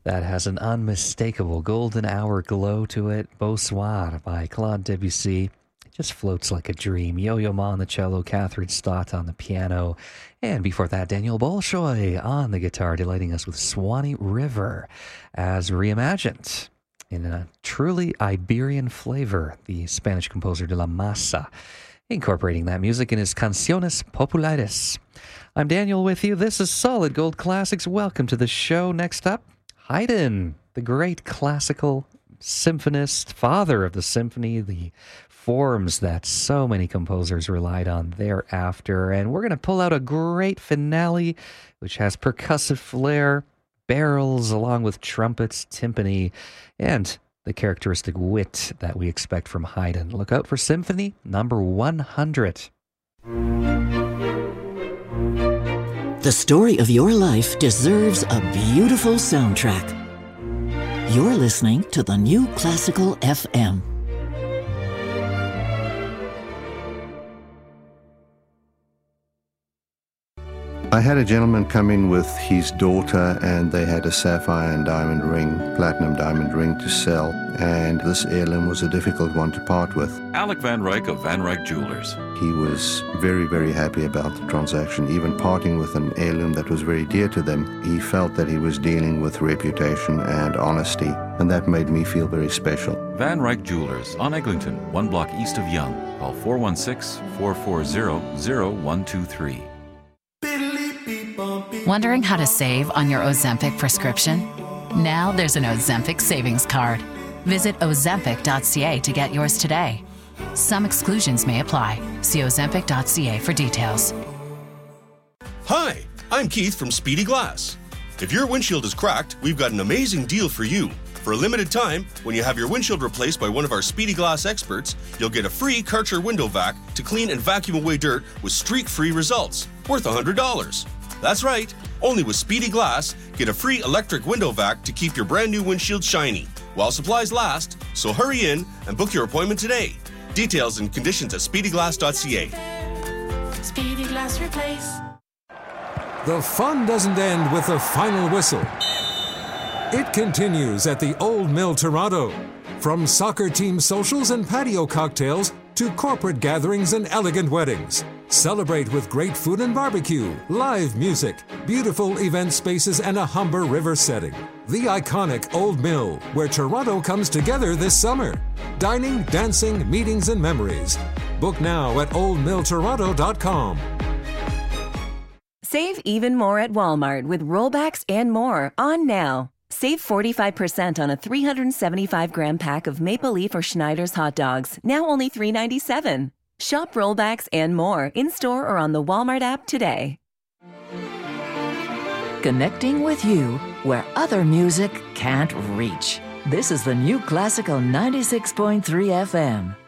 That has an unmistakable golden hour glow to it. Beau Soir by Claude Debussy. It just floats like a dream. Yo-Yo Ma on the cello, Catherine Stott on the piano. And before that, Daniel Bolshoi on the guitar, delighting us with Swanee River as reimagined in a truly Iberian flavor. The Spanish composer de la Masa, incorporating that music in his Canciones Populares. I'm Daniel with you. This is Solid Gold Classics. Welcome to the show. Next up, Haydn, the great classical symphonist, father of the symphony, the forms that so many composers relied on thereafter. And we're going to pull out a great finale, which has percussive flair, barrels, along with trumpets, timpani, and the characteristic wit that we expect from Haydn. Look out for Symphony number 100. The story of your life deserves a beautiful soundtrack. You're listening to the New Classical FM. I had a gentleman come in with his daughter, and they had a sapphire and diamond ring, platinum diamond ring to sell, and this heirloom was a difficult one to part with. Alec Van Ryk of Van Ryk Jewelers. He was very, very happy about the transaction. Even parting with an heirloom that was very dear to them, he felt that he was dealing with reputation and honesty, and that made me feel very special. Van Ryk Jewelers on Eglinton, 1 block east of Yonge. Call 416-440-0123. Wondering how to save on your Ozempic prescription? Now there's an Ozempic savings card. Visit ozempic.ca to get yours today. Some exclusions may apply. See ozempic.ca for details. Hi, I'm Keith from Speedy Glass. If your windshield is cracked, we've got an amazing deal for you. For a limited time, when you have your windshield replaced by one of our Speedy Glass experts, you'll get a free Karcher window vac to clean and vacuum away dirt with streak-free results, worth $100. That's right, only with Speedy Glass, get a free electric window vac to keep your brand new windshield shiny while supplies last, so hurry in and book your appointment today. Details and conditions at speedyglass.ca. Speedy Glass Replace. The fun doesn't end with the final whistle. It continues at the Old Mill Toronto. From soccer team socials and patio cocktails to corporate gatherings and elegant weddings. Celebrate with great food and barbecue, live music, beautiful event spaces, and a Humber River setting. The iconic Old Mill, where Toronto comes together this summer. Dining, dancing, meetings, and memories. Book now at oldmilltoronto.com. Save even more at Walmart with rollbacks and more on now. Save 45% on a 375-gram pack of Maple Leaf or Schneider's hot dogs, now only $3.97. Shop rollbacks and more in-store or on the Walmart app today. Connecting with you where other music can't reach. This is the New Classical 96.3 FM.